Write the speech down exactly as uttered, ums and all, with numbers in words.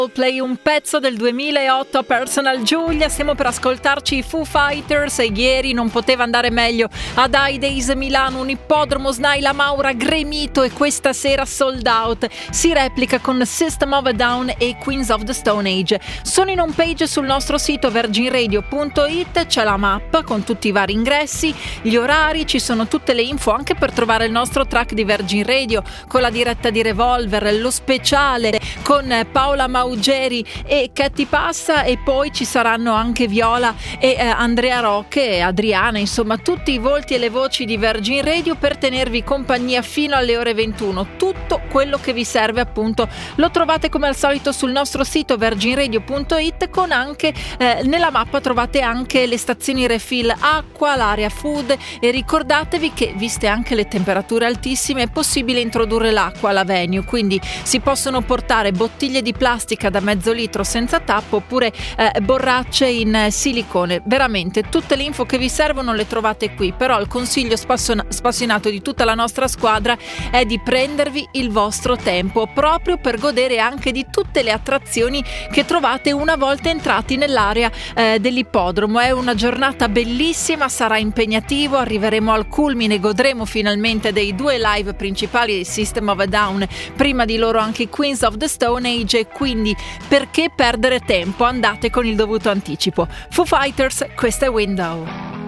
Play, un pezzo del duemilaotto a Personal Giulia. Stiamo per ascoltarci i Foo Fighters e ieri non poteva andare meglio ad I-Days Milano, un ippodromo Snai La Maura gremito, e questa sera sold out. Si replica con System of a Down e Queens of the Stone Age. Sono in home page sul nostro sito virgin radio punto it, c'è la mappa con tutti i vari ingressi, gli orari, ci sono tutte le info anche per trovare il nostro track di Virgin Radio con la diretta di Revolver, lo speciale con Paola Mauri Ruggeri e Catty Passa, e poi ci saranno anche Viola e eh, Andrea Rocche e Adriana, insomma tutti i volti e le voci di Virgin Radio per tenervi compagnia fino alle ore ventuno. Tutto quello che vi serve appunto lo trovate come al solito sul nostro sito virgin radio punto it, con anche eh, nella mappa trovate anche le stazioni refill acqua, l'area food, e ricordatevi che viste anche le temperature altissime è possibile introdurre l'acqua alla venue, quindi si possono portare bottiglie di plastica da mezzo litro senza tappo oppure eh, borracce in silicone. Veramente tutte le info che vi servono le trovate qui, però il consiglio spassiona- spassionato di tutta la nostra squadra è di prendervi il vostro tempo proprio per godere anche di tutte le attrazioni che trovate una volta entrati nell'area eh, dell'ippodromo. È una giornata bellissima, sarà impegnativo, arriveremo al culmine, godremo finalmente dei due live principali di System of a Down, prima di loro anche Queens of the Stone Age, e quindi perché perdere tempo? Andate con il dovuto anticipo. Foo Fighters, questa è Window.